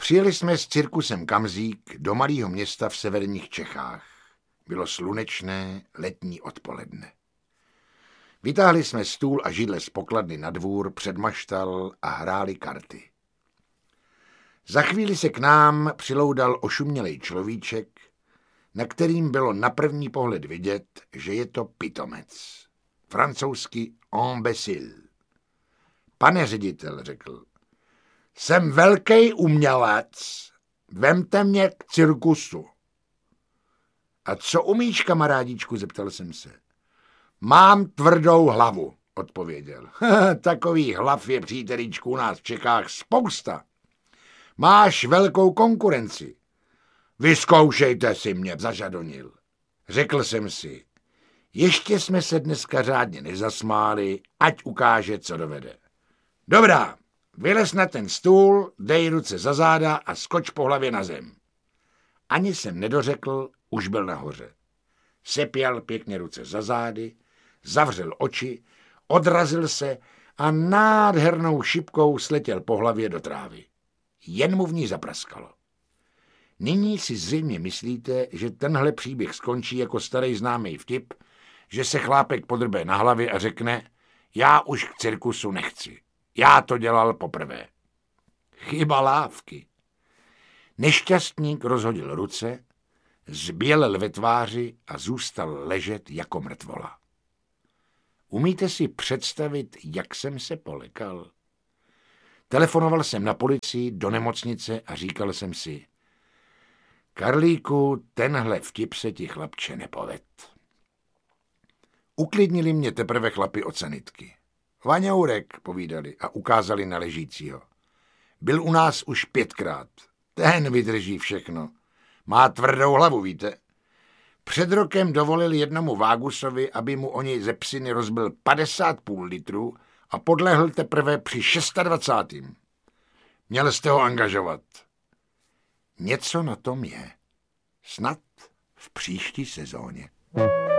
Přijeli jsme s cirkusem Kamzík do malého města v severních Čechách. Bylo slunečné letní odpoledne. Vytáhli jsme stůl a židle z pokladny na dvůr před maštal a hráli karty. Za chvíli se k nám přiloudal ošumělej človíček, na kterým bylo na první pohled vidět, že je to pitomec. Francouzsky imbécile. Pane ředitel, řekl, jsem velký umělec, vemte mě k cirkusu. A co umíš, kamarádičku, zeptal jsem se. Mám tvrdou hlavu, odpověděl. Takových hlav je, přítelíčku, u nás v Čechách spousta. Máš velkou konkurenci. Vyzkoušejte si mě, zažadonil. Řekl jsem si, ještě jsme se dneska řádně nezasmáli, ať ukáže, co dovede. Dobrá, vylez na ten stůl, dej ruce za záda a skoč po hlavě na zem. Ani jsem nedořekl, už byl nahoře. Sepěl pěkně ruce za zády, zavřel oči, odrazil se a nádhernou šipkou sletěl po hlavě do trávy. Jen mu v ní zapraskalo. Nyní si zřejmě myslíte, že tenhle příběh skončí jako starý známý vtip, že se chlápek podrbe na hlavě a řekne, já už k cirkusu nechci. Já to dělal poprvé. Chyba lávky. Nešťastník rozhodil ruce, zbělel ve tváři a zůstal ležet jako mrtvola. Umíte si představit, jak jsem se polekal? Telefonoval jsem na policii, do nemocnice a říkal jsem si, Karlíku, tenhle vtip se ti, chlapče, nepoved. Uklidnili mě teprve chlapi od sanitky. Vaňourek, povídali a ukázali na ležícího. Byl u nás už 5krát. Ten vydrží všechno. Má tvrdou hlavu, víte. Před rokem dovolil jednomu Vágusovi, aby mu o něj ze psiny rozbil 50 půl litru a podlehl teprve při 26. Měl jste ho angažovat. Něco na tom je. Snad v příští sezóně.